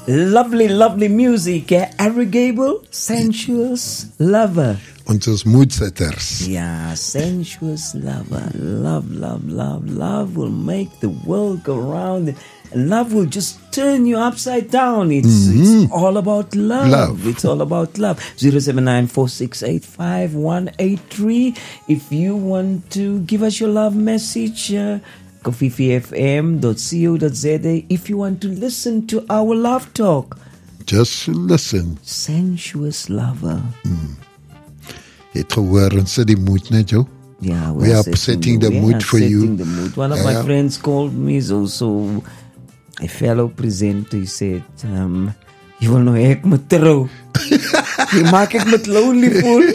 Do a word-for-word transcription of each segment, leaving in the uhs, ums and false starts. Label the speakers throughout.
Speaker 1: Lovely, lovely music. Eh? Eric Gable, Sensuous Lover.
Speaker 2: Ons moodsetters.
Speaker 1: Yeah, sensuous lover. Love, love, love. Love will make the world go round. And love will just turn you upside down. It's, mm-hmm. it's all about love. love. It's all about love. zero seven nine four six eight five one eight three. If you want to give us your love message, uh, kofifi f m dot co dot z a. If you want to listen to our love talk,
Speaker 2: just listen.
Speaker 1: Sensuous lover.
Speaker 2: Mm. Het gehoor en sit die mood net, Joe.
Speaker 1: Yeah,
Speaker 2: we are setting, setting the, the mood for you.
Speaker 1: The mood. One of yeah. my friends called me, is also a fellow presenter. He said, um, "Je wil nou ek moet trou. Je maak ek met lonely voel.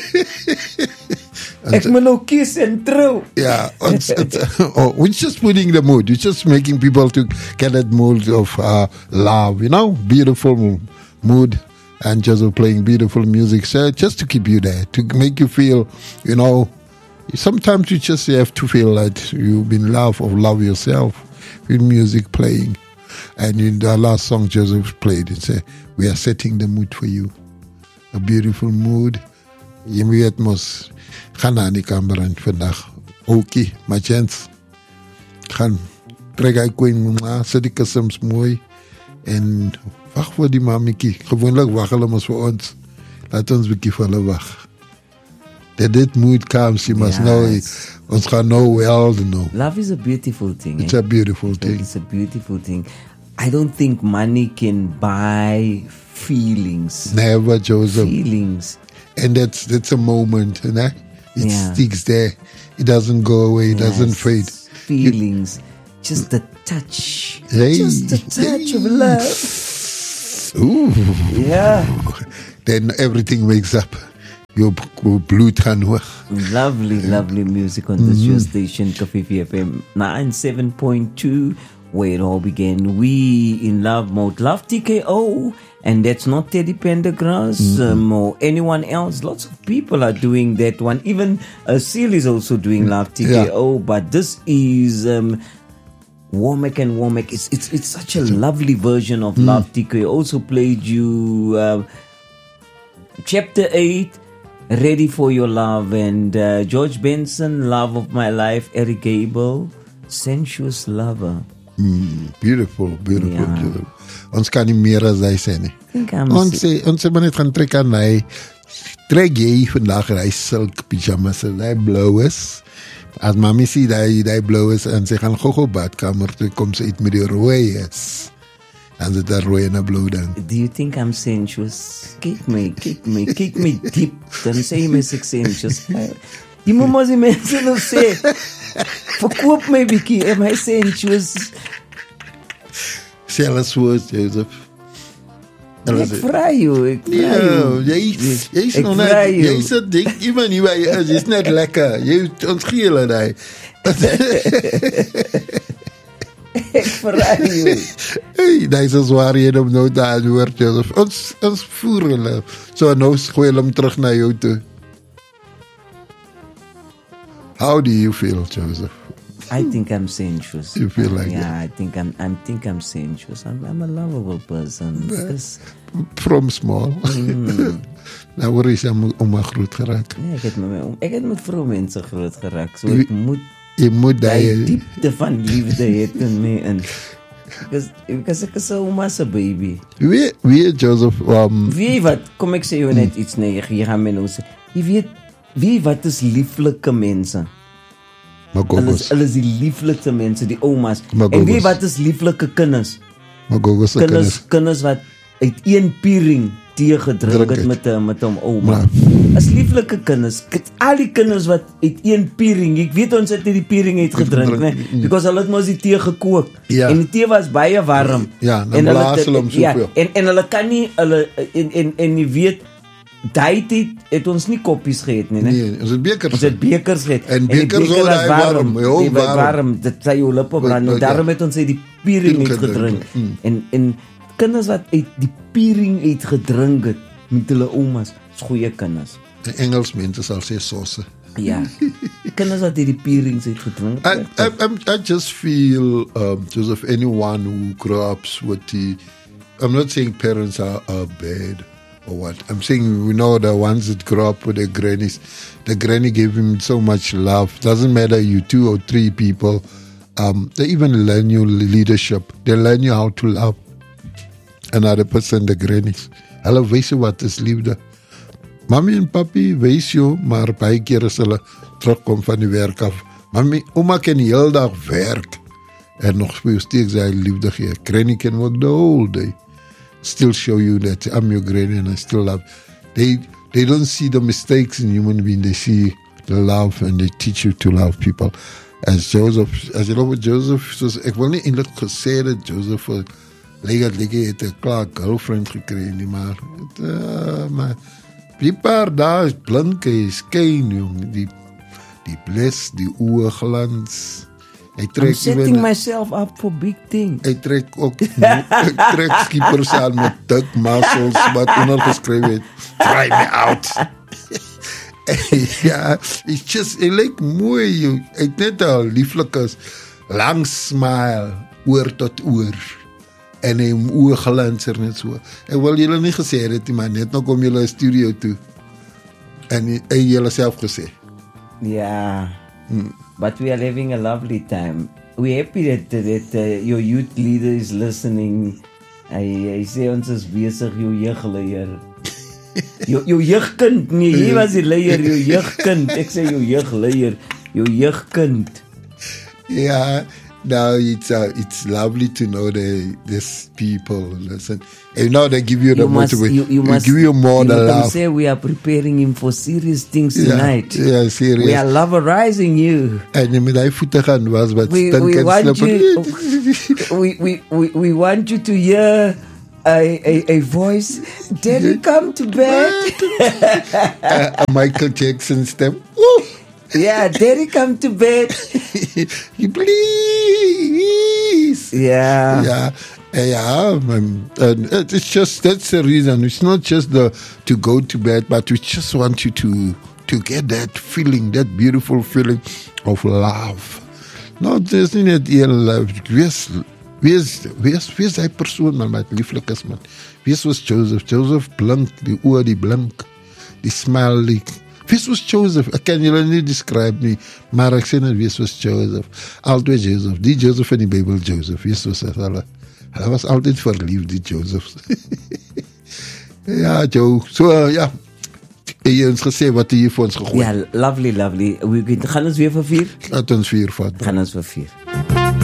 Speaker 1: Ek moet nou kies en trou."
Speaker 2: Yeah, it's, it's, oh, we're just putting the mood. We're just making people to get that mood of uh, love, you know, beautiful mood. And just playing beautiful music, so just to keep you there, to make you feel, you know, sometimes you just have to feel that you've been love or love yourself with music playing. And in the last song Joseph played, it said, "We are setting the mood for you." A beautiful mood. Je weet mos, gaan naar die kamer en vandaag. Oké, my chance. Gaan, trek hy koeien, sit die kussens mooi. En wacht voor die mamiekie. Gewoonlijk wacht hulle mos vir ons. Laat ons bykie vir hulle wacht. That that mood comes, you must yes. know it. Ons gaan nou wel know.
Speaker 1: Love is a beautiful thing.
Speaker 2: It's
Speaker 1: eh?
Speaker 2: a beautiful thing.
Speaker 1: It's a beautiful thing. I don't think money can buy feelings.
Speaker 2: Never, Joseph.
Speaker 1: Feelings.
Speaker 2: And that's that's a moment, you know? It
Speaker 1: yeah.
Speaker 2: sticks there. It doesn't go away. It yes. doesn't fade.
Speaker 1: Feelings. You, Just the touch.
Speaker 2: Hey.
Speaker 1: Just the touch hey. of love.
Speaker 2: Ooh.
Speaker 1: Yeah.
Speaker 2: Then everything wakes up. Your bloed gaan hoog.
Speaker 1: Lovely, lovely music on this mm-hmm. your station, Kofifi F M ninety-seven point two, where it all began. We in love mode. Love T K O. And that's not Teddy Pendergrass mm-hmm. um, or anyone else. Lots of people are doing that one. Even uh, Seal is also doing Love T K O. Yeah. But this is... Um, Womack and Womack, it's it's it's such a lovely version of mm. Love T K. Also played you uh, Chapter eight, Ready for Your Love, and uh, George Benson, Love of My Life, Eric Gable, Sensuous Lover.
Speaker 2: Mm, beautiful, beautiful, yeah. beautiful. Ons kan nie meer as hy sê nie. Ons sê, ons sê maar net gaan trek aan hy. Trek jy vandag hy silk pyjamas en hy blauw is. As mami sê die, die blauw is en sy gaan gou-gou badkamer toe, kom sy uit met die rooi is. En sy daar rooi en een blauw dan.
Speaker 1: Do you think I'm sensuous? Kick me, kick me, kick me diep. Dan sê jy my ek sensuous. Die moet maar die mense nou sê, verkoop my bykie, am I sensuous?
Speaker 2: Sê alles woord, Joseph.
Speaker 1: Ek vraag jou, ek vraag jou.
Speaker 2: Ja, jy, jy is nog net, jy is het ding, iemand nie waar jy is, jy is net lekker, jy, ons gee hulle die.
Speaker 1: Ek vraag jou.
Speaker 2: Hey, die is waar jy om nou daar hoort, Joseph. Ons, ons voer hulle, so nou gooi hulle hem terug na jou toe. How do you feel, Joseph?
Speaker 1: I think I'm sensuous.
Speaker 2: You feel like
Speaker 1: yeah,
Speaker 2: it?
Speaker 1: I think I'm. I think I'm sensuous. I'm, I'm a lovable person. Because,
Speaker 2: from small. Mm. Nou word jy om my groot geraak.
Speaker 1: Nee, ek het met ek het met vrou mense groot geraak. So ek moet
Speaker 2: jy moet die
Speaker 1: diepte van liefde het in my in. Because because ek is 'n ouma se baby.
Speaker 2: Wie wie Joseph um
Speaker 1: Wie wat kom ek sê jou net iets nee, jy gaan my nou sê. Jy weet wie wat is lieflike mense? Hulle is, hulle is die lieflikste mense, die oumas. En wie wat is lieflike kinders?
Speaker 2: Magogos se kinders.
Speaker 1: Kinders wat uit een piering tee gedrink het met 'n met 'n ouma. As lieflike kinders, al die kinders wat uit een piering, ek weet ons het nie die piering uit gedrink nie, because hulle het mos die tee gekook.
Speaker 2: Ja.
Speaker 1: En die tee was baie warm.
Speaker 2: Ja, en blaas hulle hom soveel.
Speaker 1: Ja, en en hulle kan nie hulle en en en jy weet daai tyd het ons nie koppies gehad nie, né?
Speaker 2: Nee, ons het bekers.
Speaker 1: Ons het bekers gehad.
Speaker 2: En bekers beker was warm,
Speaker 1: heel
Speaker 2: warm. warm.
Speaker 1: warm. Dit sy jou lippe brand. En daarom het ons uit die piering uit gedrink. Mm. En en kinders wat uit die piering uit gedrink het met hulle oumas, is goeie kinders.
Speaker 2: En Engels mense sal sê sosse.
Speaker 1: Ja. Kinders wat uit die pierings uit gedrink het.
Speaker 2: I, I, I, I just feel um, Joseph, anyone who grew up with the I'm not saying parents are, are bad or what. I'm saying we know the ones that grow up with their grannies. The granny gave him so much love. Doesn't matter you two or three people. Um, they even learn you leadership. They learn you how to love another person, the grannies. Hulle wys jou wat is liefde. Mami en papi wys jou, maar baie keer as hulle terugkom van die werk af. Mami, oma kan die hele dag werk en nog vir jou steeds sy liefde gee. Granny can work the whole day. Still show you that I'm your granny and I still love. They they don't see the mistakes in human beings. They see the love and they teach you to love people. As Joseph, as jy loop met Joseph, soos, ek wil nie eintlik gesê dat Joseph lekker lekker het 'n klaar girlfriend gekry nie, maar het, uh, maar die paar dae is blink, hy skyn, jong, die die bles, die oë glans. Hy trek
Speaker 1: I'm setting even, myself up for big things.
Speaker 2: Hy trek ook hy trek skippers aan met dik muscles wat ondergeskryf het, try me out. Ja, it's just, hy lyk mooi, jy. Hy het net al lieflik is, lang smile, oor tot oor. En hy oor glanser net so. Ek wil julle nie gesê het, maar net nou kom julle studio toe. En hy julle self gesê.
Speaker 1: Yeah, hmm. But we are having a lovely time. We're happy that, that uh, your youth leader is listening. Hy, hy sê ons is besig, jou jeugleier. Jou, jou jeugkind, nee, hier was die leier, jou jeugkind. Ek sê jou jeugleier, jou jeugkind.
Speaker 2: Yeah, now it's uh, it's lovely to know the these people. Listen, and now they give you the
Speaker 1: you must,
Speaker 2: motivation.
Speaker 1: You, you
Speaker 2: they
Speaker 1: must,
Speaker 2: give you more
Speaker 1: you
Speaker 2: than love.
Speaker 1: Say we are preparing him for serious things
Speaker 2: yeah,
Speaker 1: tonight.
Speaker 2: Yeah, serious.
Speaker 1: We are loverizing you.
Speaker 2: En jy moet hy voete gaan was wat
Speaker 1: we, we want you. we, we we we want you to hear. A, a, a voice, Daddy, come to bed.
Speaker 2: a, a Michael Jackson step. Woo!
Speaker 1: Yeah, Daddy, come to bed.
Speaker 2: Please.
Speaker 1: Yeah.
Speaker 2: Yeah. Yeah, um, and it's just, that's the reason. It's not just the to go to bed, but we just want you to to get that feeling, that beautiful feeling of love. Not just in it, love. Yes. Wees, wees, wees die persoon, man, wat lieflik is, man. Wees was Joseph. Joseph blink, die oor, die blink, die smile, die... Wees was Joseph. Ek kan julle nie describe nie, maar ek sê net, wees was Joseph. Altyd Joseph. Die Joseph in die Bijbel, Joseph. Wees was het, hulle. Hulle was altyd verliefd, die Joseph. Ja, Joe. So, uh, ja. Jy het ons gesê wat jy hier vir ons gegooi.
Speaker 1: Ja, lovely, lovely. We gaan ons weer vir vier?
Speaker 2: Laat ons vier vat.
Speaker 1: Gaan ons vir vier.